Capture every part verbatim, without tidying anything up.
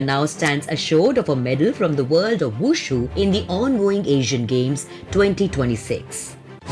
now stands assured of a medal from the world of wushu in the ongoing Asian Games twenty twenty-six.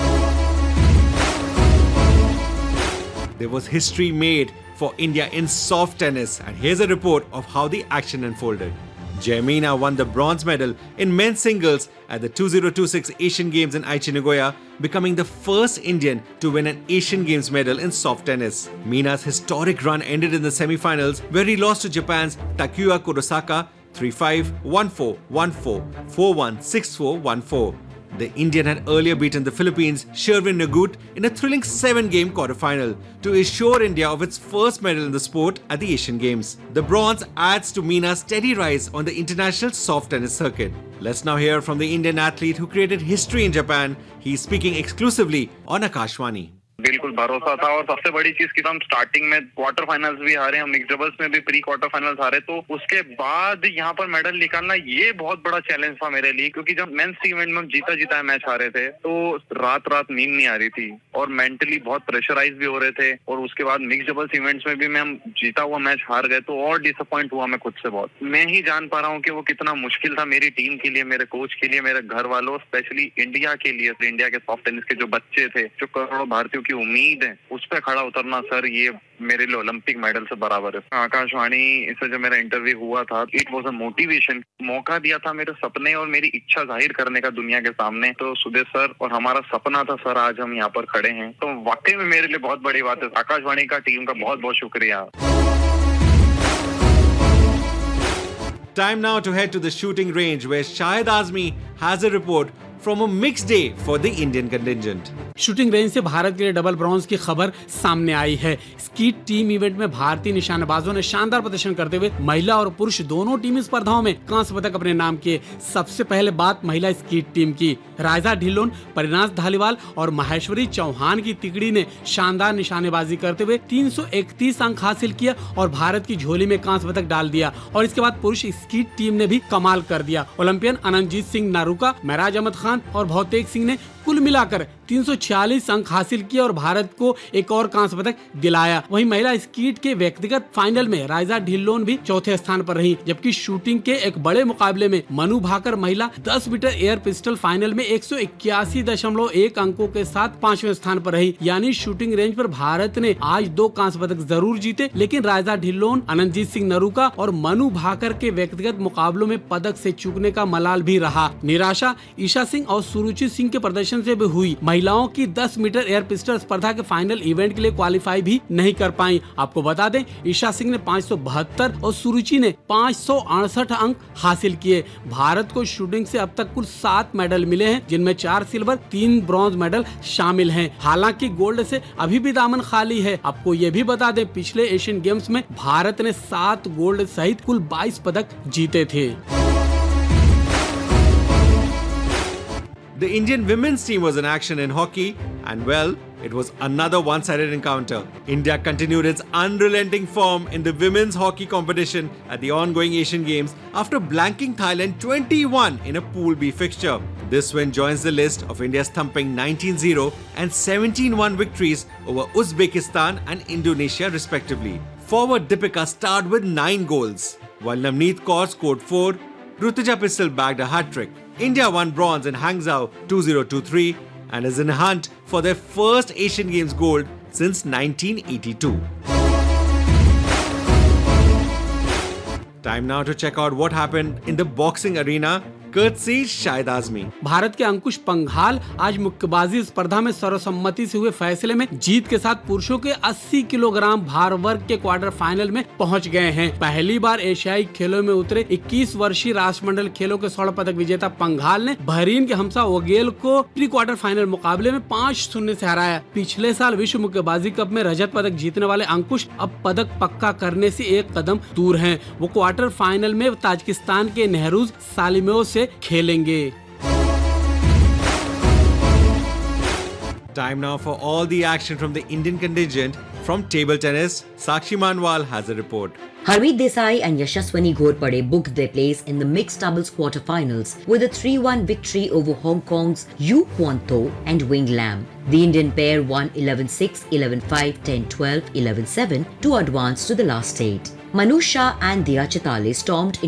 There was history made for India in soft tennis, and here's a report of how the action unfolded. Jayamina won the bronze medal in men's singles at the two thousand twenty-six Asian Games in Aichi, Nagoya, becoming the first Indian to win an Asian Games medal in soft tennis. Mina's historic run ended in the semi-finals, where he lost to Japan's Takuya Kurosaka three five, one four, one four, four one, six four, one four. The Indian had earlier beaten the Philippines' Sherwin Nagut in a thrilling seven-game quarterfinal to assure India of its first medal in the sport at the Asian Games. The bronze adds to Mina's steady rise on the international soft tennis circuit. Let's now hear from the Indian athlete who created history in Japan. He's speaking exclusively on Akashvani. बिल्कुल भरोसा था और सबसे बड़ी चीज की तो हम स्टार्टिंग में क्वार्टर फाइनल्स भी हारे, हम मिक्स डबल्स में भी प्री क्वार्टर फाइनल्स हारे, तो उसके बाद यहाँ पर मेडल निकालना ये बहुत बड़ा चैलेंज था मेरे लिए, क्योंकि जब मेंस इवेंट में हम जीता जीता मैच हारे थे तो रात रात नींद नहीं आ रही थी और मेंटली बहुत प्रेशराइज भी हो रहे थे, और उसके बाद मिक्स डबल्स इवेंट्स में भी मैं हम जीता हुआ मैच हार गए तो और डिसअपॉइंट हुआ मैं खुद से बहुत। मैं ही जान पा रहा हूँ कि वो कितना मुश्किल था मेरी टीम के लिए, मेरे कोच के लिए, मेरे घर वालों, स्पेशली इंडिया के लिए, इंडिया के सॉफ्ट टेनिस के जो बच्चे थे, जो करोड़ों भारतीयों की उम्मीद है, उस पर खड़ा उतरना सर ये मेरे लिए ओलंपिक मेडल से बराबर है। आकाशवाणी से जो मेरा इंटरव्यू हुआ था, इट वाज अ मोटिवेशन, मौका दिया था मेरे सपने और मेरी इच्छा जाहिर करने का दुनिया के सामने। तो सुदेश सर और हमारा सपना था सर, आज हम यहाँ पर खड़े हैं, तो वाकई में मेरे लिए बहुत बड़ी बात है। आकाशवाणी का टीम का बहुत बहुत शुक्रिया। Time now to head to the shooting range, where Shahid Azmi has a report from a mixed day for the Indian contingent. Shooting range से भारत के लिए डबल ब्रॉन्ज की खबर सामने आई है। स्कीट टीम इवेंट में भारतीय निशानेबाजों ने शानदार प्रदर्शन करते हुए महिला और पुरुष दोनों टीम स्पर्धाओं में कांस्य पदक अपने नाम किए। सबसे पहले बात महिला स्कीट टीम की। राइजा ढिल्लोन, परिनाश धालीवाल और महेश्वरी चौहान की तिकड़ी ने शानदार निशानेबाजी करते हुए तीन सौ इकतीस अंक हासिल किया और भारत की झोली में कांस्य पदक डाल दिया। और इसके बाद पुरुष स्कीट टीम ने भी कमाल कर दिया। ओलंपियन अनंतजीत सिंह नारूका, महराज अहमद खान और भौतेक सिंह ने कुल मिलाकर तीन सौ छियालीस अंक हासिल किए और भारत को एक और कांस्य पदक दिलाया। वहीं महिला स्कीट के व्यक्तिगत फाइनल में राइजा ढिल्लोन भी चौथे स्थान पर रही, जबकि शूटिंग के एक बड़े मुकाबले में मनु भाकर महिला दस मीटर एयर पिस्टल फाइनल में एक सौ इक्यासी दशमलव एक अंकों के साथ पांचवें स्थान पर रही। यानी शूटिंग रेंज पर भारत ने आज दो कांस्य पदक जरूर जीते, लेकिन राइजा ढिल्लोन, अनंतजीत सिंह नरूका और मनु भाकर के व्यक्तिगत मुकाबलों में पदक से चूकने का मलाल भी रहा। निराशा ईशा सिंह और सुरुचि सिंह के प्रदर्शन से भी हुई। महिलाओं की दस मीटर एयर पिस्टल स्पर्धा के फाइनल इवेंट के लिए क्वालिफाई भी नहीं कर पाई। आपको बता दें, ईशा सिंह ने पाँच सौ बहत्तर और सुरुचि ने पाँच सौ अड़सठ अंक हासिल किए। भारत को शूटिंग से अब तक कुल सात मेडल मिले हैं, जिनमें चार सिल्वर, तीन ब्रॉन्ज मेडल शामिल हैं। हालांकि गोल्ड से अभी भी दामन खाली है। आपको ये भी बता दें, पिछले एशियन गेम्स में भारत ने सात गोल्ड सहित कुल बाईस पदक जीते थे। The Indian women's team was in action in hockey, and well, it was another one-sided encounter. India continued its unrelenting form in the women's hockey competition at the ongoing Asian Games after blanking Thailand twenty-one in a Pool B fixture. This win joins the list of India's thumping nineteen zero and seventeen one victories over Uzbekistan and Indonesia respectively. Forward Deepika starred with nine goals, while Navneet Kaur scored four. Rutuja Pistol bagged a hat-trick. India won bronze in Hangzhou two thousand twenty-three and is in a hunt for their first Asian Games gold since nineteen eighty-two. Time now to check out what happened in the boxing arena, courtesy Shahid Azmi. Bharat के अंकुश पंघाल आज मुक्केबाजी स्पर्धा में सर्वसम्मति से हुए फैसले में जीत के साथ पुरुषों के अस्सी किलोग्राम भार वर्ग के क्वार्टर फाइनल में पहुंच गए हैं। पहली बार एशियाई खेलों में उतरे इक्कीस वर्षीय राष्ट्रमंडल खेलों के स्वर्ण पदक विजेता पंघाल ने बहरीन के हमसा वगेल को प्री क्वार्टर फाइनल मुकाबले में पाँच शून्य से हराया। पिछले साल विश्व मुक्केबाजी कप में रजत पदक जीतने वाले अंकुश अब पदक पक्का करने से एक कदम दूर हैं। वो क्वार्टर फाइनल में ताजिकिस्तान के नेहरूज सालिमेव से खेलेंगे। Time now for all the action from the Indian contingent. From table tennis, Sakshi Manwal has a report. Harmeet Desai and Yashaswani Ghorpade booked their place in the mixed doubles quarterfinals with a three one victory over Hong Kong's Yu Kuan Tho and Wing Lam. The Indian pair won eleven six, eleven five, ten twelve, eleven seven to advance to the last eight. Manu Shah and Diya Chitale stormed